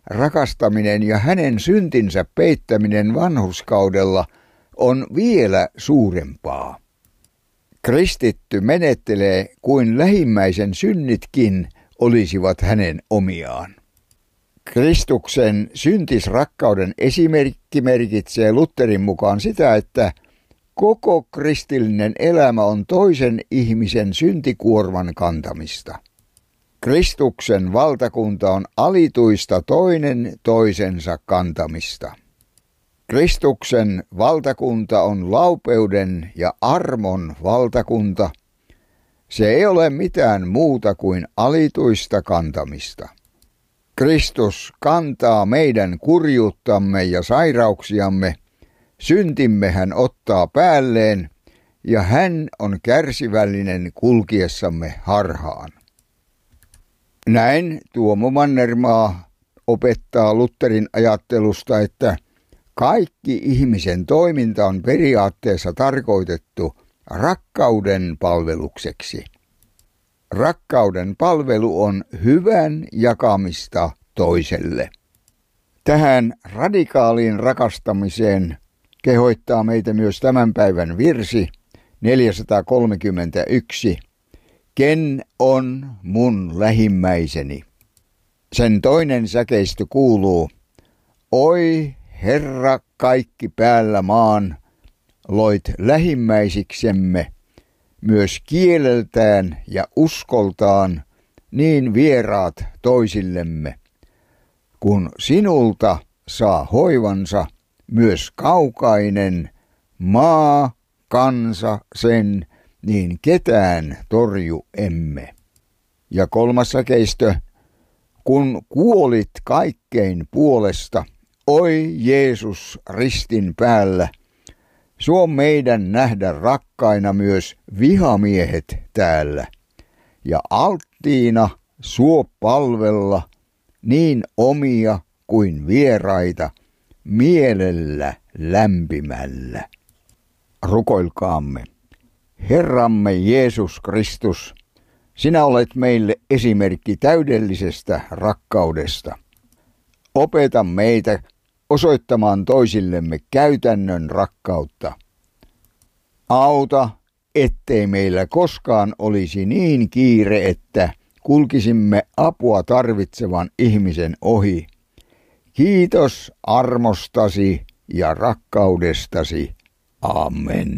rakastaminen ja hänen syntinsä peittäminen vanhurskaudella on vielä suurempaa. Kristitty menettelee kuin lähimmäisen synnitkin olisivat hänen omiaan. Kristuksen syntisrakkauden esimerkki merkitsee Lutherin mukaan sitä, että koko kristillinen elämä on toisen ihmisen syntikuorman kantamista. Kristuksen valtakunta on alituista toinen toisensa kantamista. Kristuksen valtakunta on laupeuden ja armon valtakunta. Se ei ole mitään muuta kuin alituista kantamista. Kristus kantaa meidän kurjuuttamme ja sairauksiamme, syntimme hän ottaa päälleen ja hän on kärsivällinen kulkiessamme harhaan. Näin Tuomo Mannermaa opettaa Lutherin ajattelusta, että kaikki ihmisen toiminta on periaatteessa tarkoitettu rakkauden palvelukseksi. Rakkauden palvelu on hyvän jakamista toiselle. Tähän radikaaliin rakastamiseen kehoittaa meitä myös tämän päivän virsi 431. Ken on mun lähimmäiseni? Sen toinen säkeistö kuuluu: Oi Herra kaikki päällä maan, loit lähimmäisiksemme, myös kieleltään ja uskoltaan niin vieraat toisillemme. Kun sinulta saa hoivansa myös kaukainen maa, kansa sen, niin ketään torju emme. Ja kolmas säkeistö: kun kuolit kaikkein puolesta, oi Jeesus ristin päällä, suo meidän nähdä rakkaina myös vihamiehet täällä, ja alttiina suo palvella niin omia kuin vieraita mielellä lämpimällä. Rukoilkaamme. Herramme Jeesus Kristus, sinä olet meille esimerkki täydellisestä rakkaudesta. Opeta meitä osoittamaan toisillemme käytännön rakkautta. Auta, ettei meillä koskaan olisi niin kiire, että kulkisimme apua tarvitsevan ihmisen ohi. Kiitos armostasi ja rakkaudestasi. Amen.